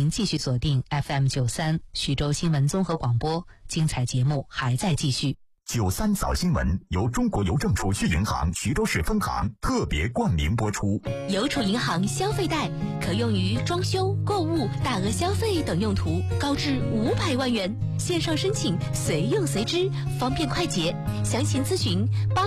您继续锁定 FM93 徐州新闻综合广播，精彩节目还在继续。 93早新闻由中国邮政储蓄银行徐州市分行特别冠名播出。 邮储银行消费贷可用于装修、购物、大额消费等用途，高至500万元。线上申请，随用随支，方便快捷。详情咨询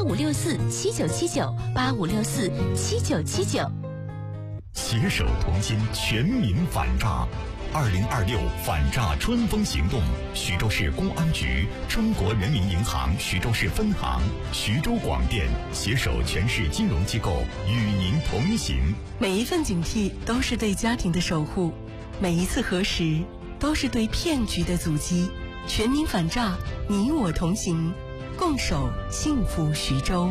8564797985647979。 携手同心，全民反诈。2026反诈春风行动，徐州市公安局、中国人民银行徐州市分行、徐州广电携手全市金融机构与您同行。 每一份警惕都是对家庭的守护，每一次核实都是对骗局的阻击。全民反诈，你我同行，共守幸福徐州。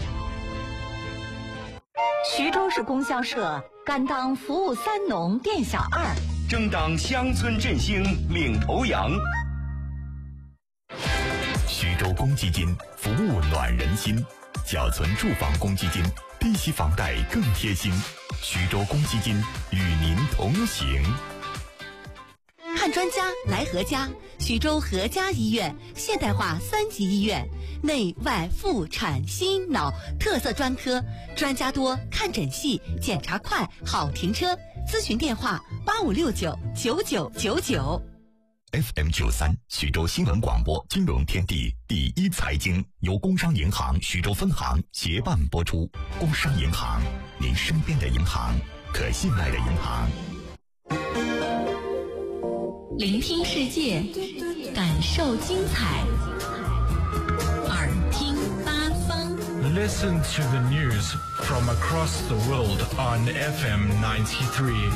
徐州市供销社甘当服务三农店小二， 争当乡村振兴领头羊。 徐州公积金服务暖人心，缴存住房公积金，低息房贷更贴心。徐州公积金与您同行。 看专家来何家，徐州何家医院现代化3级医院，内外妇产心脑特色专科，专家多，看诊细，检查快，好停车。咨询电话85699999。 FM93 徐州新闻广播金融天地第一财经由工商银行徐州分行协办播出。工商银行，您身边的银行，可信赖的银行。 聆听世界，感受精彩，耳听八方。 Listen to the news from across the world on FM 93.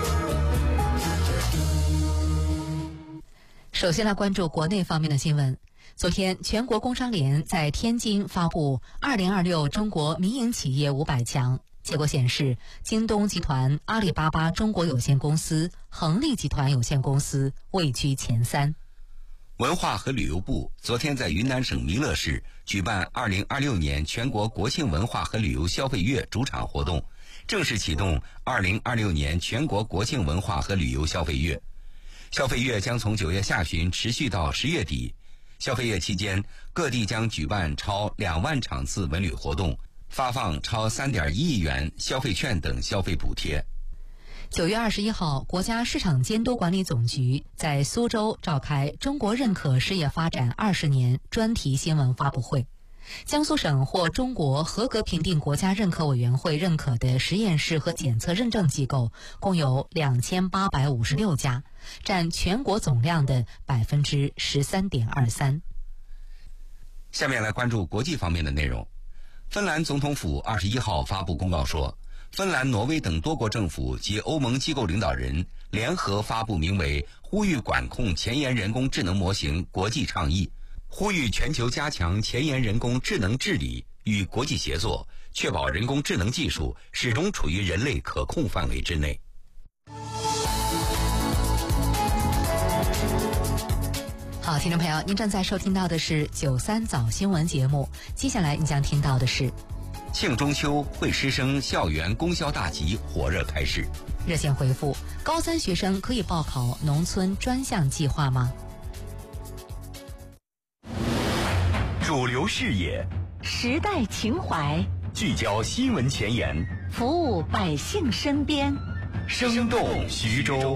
首先来关注国内方面的新闻。昨天，全国工商联在天津发布2026中国民营企业500强。结果显示，京东集团、阿里巴巴中国有限公司、恒力集团有限公司位居前3。 文化和旅游部昨天在云南省弥勒市举办2026年全国国庆文化和旅游消费月主场活动，正式启动2026年全国国庆文化和旅游消费月。消费月将从9月下旬持续到10月底。消费月期间，各地将举办超2万场次文旅活动，发放超3.1亿元消费券等消费补贴。 9月21号，国家市场监督管理总局在苏州召开中国认可事业发展20年专题新闻发布会。江苏省获中国合格评定国家认可委员会认可的实验室和检测认证机构共有2856家，占全国总量的13.23%。 下面来关注国际方面的内容。芬兰总统府21号发布公告说，芬兰、挪威等多国政府及欧盟机构领导人联合发布名为《呼吁管控前沿人工智能模型国际倡议》，呼吁全球加强前沿人工智能治理与国际协作，确保人工智能技术始终处于人类可控范围之内。 好，听众朋友，您正在收听到的是93早新闻节目，接下来你将听到的是庆中秋会师生校园供销大集火热开市。 热线回复：高3学生可以报考农村专项计划吗？ 主流视野， 时代情怀， 聚焦新闻前沿， 服务百姓身边， 生动徐州。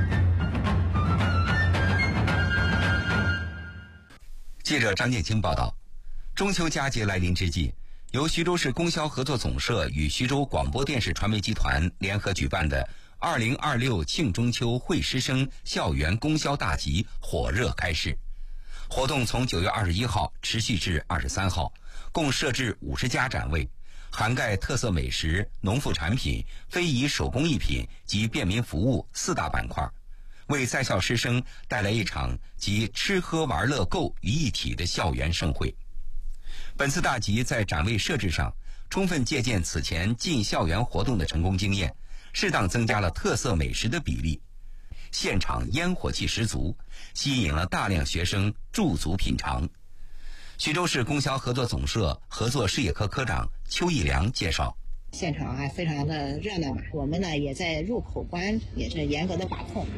记者张建清报道，中秋佳节来临之际，由徐州市供销合作总社与徐州广播电视传媒集团联合举办的2026庆中秋会师生校园供销大集火热开市。活动从9月21号持续至23号，共设置50家展位，涵盖特色美食、农副产品、非遗手工艺品及便民服务4大板块，为在校师生带来一场集吃喝玩乐购于一体的校园盛会。本次大集在展位设置上充分借鉴此前进校园活动的成功经验，适当增加了特色美食的比例，现场烟火气十足，吸引了大量学生驻足品尝。徐州市供销合作总社合作事业科科长邱义良介绍， 现场还非常的热闹吧，我们呢也在入口关也是严格的把控。